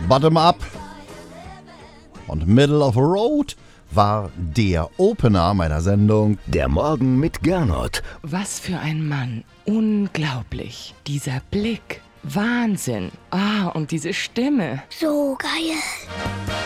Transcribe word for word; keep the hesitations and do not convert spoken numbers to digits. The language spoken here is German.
Bottom Up und Middle of the Road war der Opener meiner Sendung. Der Morgen mit Gernot. Was für ein Mann. Unglaublich. Dieser Blick. Wahnsinn. Ah, und diese Stimme. So geil.